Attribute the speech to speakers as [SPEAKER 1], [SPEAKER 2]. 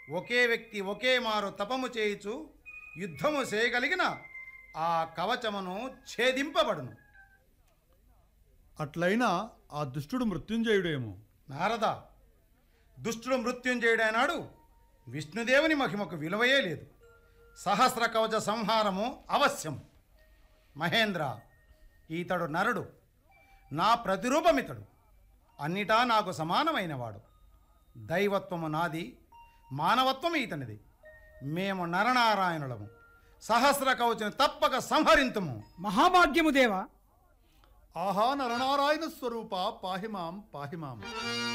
[SPEAKER 1] ఒకే వ్యక్తి ఒకే మారు తపము చేయుచు యుద్ధము చేయగలిగిన ఆ కవచమును ఛేదింపబడును.
[SPEAKER 2] అట్లయినా ఆ దుష్టుడు మృత్యుంజయుడేమో.
[SPEAKER 1] నారద, దుష్టుడు మృత్యుంజయుడైనాడు. విష్ణుదేవుని మహిమకు విలువయే లేదు. సహస్ర కవచ సంహారము అవశ్యం. మహేంద్ర, ఈతడు నరుడు, నా ప్రతిరూపమితడు. అన్నిటా నాకు సమానమైనవాడు. దైవత్వము నాది, మానవత్వం ఈతనిది. మేము నరనారాయణులము. సహస్ర కవచను తప్పక సంహరింతుము.
[SPEAKER 3] మహాభాగ్యము దేవా.
[SPEAKER 2] ఆహా నరనారాయణ స్వరూప పాహిమాం పాహిమాం.